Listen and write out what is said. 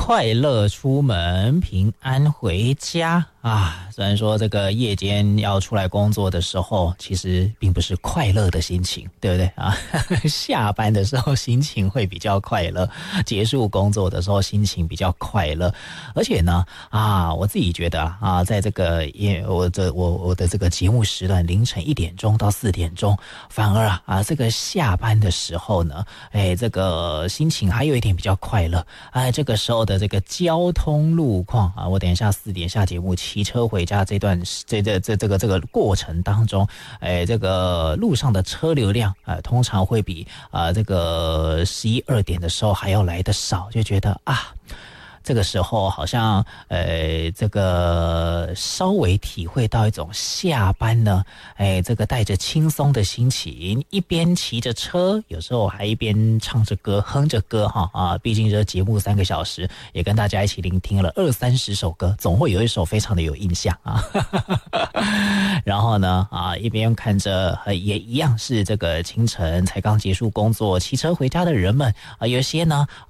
快乐出门，平安回家啊！虽然说这个夜间要出来工作的时候，其实并不是快乐的心情，对不对啊？下班的时候心情会比较快乐，结束工作的时候心情比较快乐。而且呢，我自己觉得啊，在这个我的这个节目时段，凌晨1点钟到4点钟，反而这个下班的时候呢，这个心情还有一点比较快乐。这个时候的这个交通路况啊，我等一下4点下节目，骑车回家这段这个过程当中，这个路上的车流量通常会比这个11、2点的时候还要来得少，就觉得这个时候好像这个稍微体会到一种下班呢，这个带着轻松的心情，一边骑着车，有时候还一边唱着歌哼着歌毕竟这节目3个小时，也跟大家一起聆听了20-30首歌，总会有一首非常的有印象然后呢一边看着也一样是这个清晨才刚结束工作骑车回家的人们有些呢